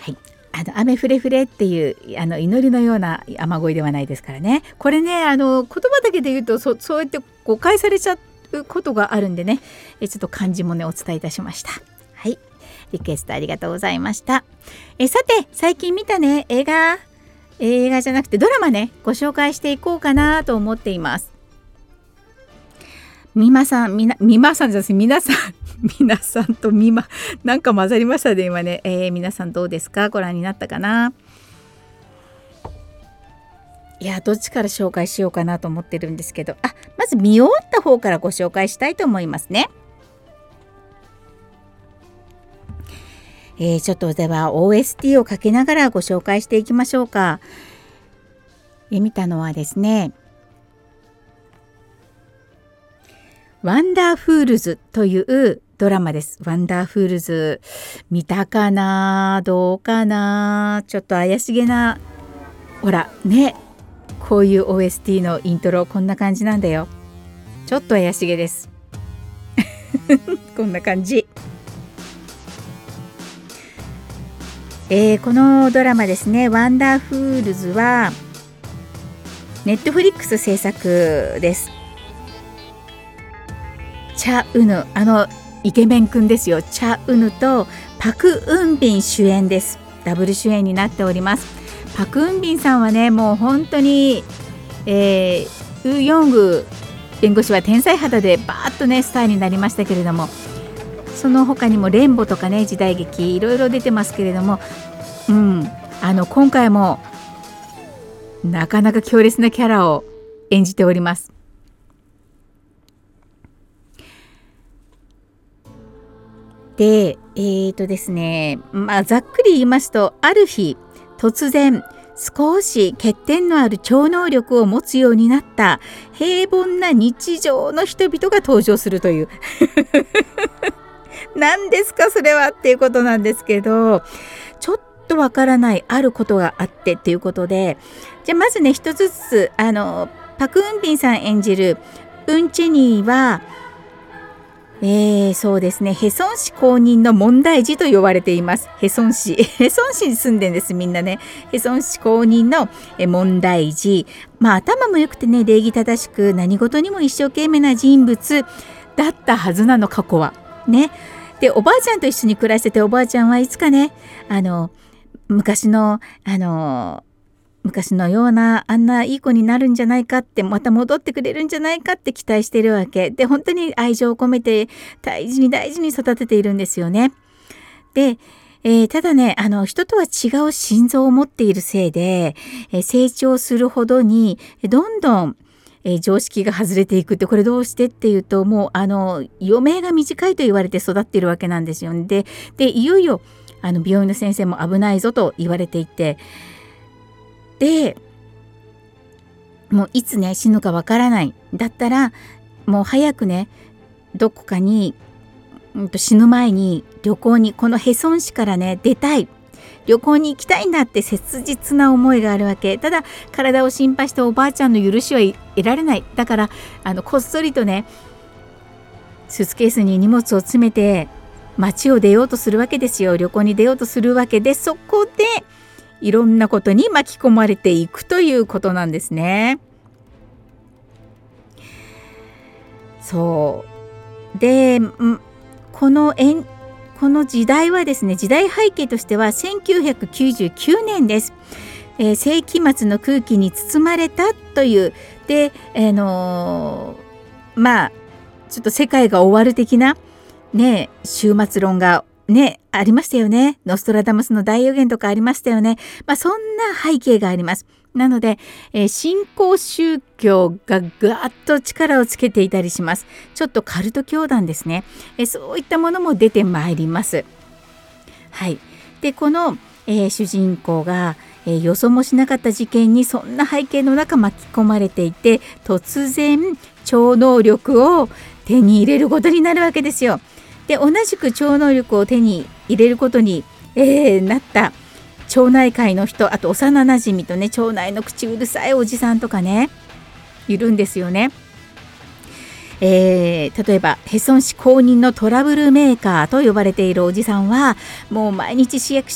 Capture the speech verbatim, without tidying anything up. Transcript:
はい、あの雨降れ降れっていうあの祈りのような雨乞いではないですからね。これね、あの言葉だけで言うと そ, そうやって誤解されちゃうことがあるんでね、えちょっと漢字もねお伝えいたしました。はい、リクエストありがとうございました。えさて最近見たね映画映画じゃなくてドラマねご紹介していこうかなと思っています。みまさんみなみまさんじゃなくて皆さん皆さんとみまなんか混ざりましたね今ね、えー、皆さんどうですか、ご覧になったかな。いやどっちから紹介しようかなと思ってるんですけど、あまず見終わった方からご紹介したいと思いますね。えー、ちょっとでは オーエスティー をかけながらご紹介していきましょうか。えー、見たのはですねワンダーフールズというドラマです。ワンダーフールズ見たかな、どうかな、ちょっと怪しげな、ほらね、こういう オーエスティー のイントロこんな感じなんだよ。ちょっと怪しげですこんな感じ。えー、このドラマですね、ワンダーフールズはネットフリックス制作です。チャ・ウヌ、あのイケメンくんですよ。チャ・ウヌとパク・ウンビン主演です。ダブル主演になっております。パク・ウンビンさんはねもう本当に、えー、ウ・ヨング弁護士は天才肌でバーッとねスターになりましたけれども、その他にもレンボとかね時代劇いろいろ出てますけれども、うん、あの今回もなかなか強烈なキャラを演じております。で、えーとですね、まあ、ざっくり言いますと、ある日突然少し欠点のある超能力を持つようになった平凡な日常の人々が登場するという何ですかそれはっていうことなんですけど、ちょっとわからないあることがあってっていうことで、じゃあまずね一つずつ、あのパク・ウンビンさん演じるウンチェニーはえー、そうですね、ヘソン市公認の問題児と呼ばれています。ヘソン市ヘソン市に住んでんですみんなね。ヘソン市公認の問題児、まあ頭も良くてね礼儀正しく何事にも一生懸命な人物だったはずなの過去はね。でおばあちゃんと一緒に暮らしてて、おばあちゃんはいつかねあの昔のあの昔のようなあんないい子になるんじゃないかって、また戻ってくれるんじゃないかって期待しているわけで、本当に愛情を込めて大事に大事に育てているんですよね。で、えー、ただねあの人とは違う心臓を持っているせいで、えー、成長するほどにどんどん、えー、常識が外れていくって、これどうしてっていうと、もうあの余命が短いと言われて育っているわけなんですよね。で、でいよいよあの病院の先生も危ないぞと言われていて、でもういつね死ぬかわからない、だったらもう早くねどこかに、うん、と死ぬ前に旅行にこのヘソン市からね出たい、旅行に行きたいんだって切実な思いがあるわけ。ただ体を心配しておばあちゃんの許しは得られない。だからあのこっそりとねスーツケースに荷物を詰めて街を出ようとするわけですよ。旅行に出ようとするわけで、そこでいろんなことに巻き込まれていくということなんですね。そうで、この円この時代はですね、時代背景としてはせんきゅうひゃくきゅうじゅうきゅうねんです。えー、世紀末の空気に包まれたというで、あのー、まあちょっと世界が終わる的なね終末論がね、ありましたよね。ノストラダムスの大予言とかありましたよね。まあ、そんな背景があります。なので、えー、新興宗教がぐわっと力をつけていたりします。ちょっとカルト教団ですね。えー、そういったものも出てまいります。はい。で、この、えー、主人公が、えー、予想もしなかった事件にそんな背景の中巻き込まれていて、突然超能力を手に入れることになるわけですよ。で同じく超能力を手に入れることに、えー、なった町内会の人、あと幼なじみとね町内の口うるさいおじさんとかねいるんですよね。えー、例えばヘソン市公認のトラブルメーカーと呼ばれているおじさんはもう毎日市役